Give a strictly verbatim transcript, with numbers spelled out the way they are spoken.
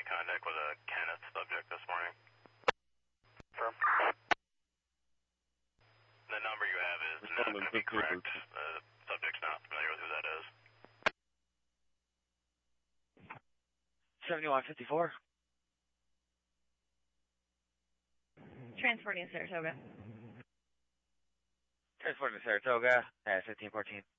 in contact with a Kenneth subject this morning. Firm. The number you have is not going to be correct. The subject's not familiar with who that is. seventy-one fifty-four. Transporting to Saratoga. Transporting to Saratoga at fifteen fourteen.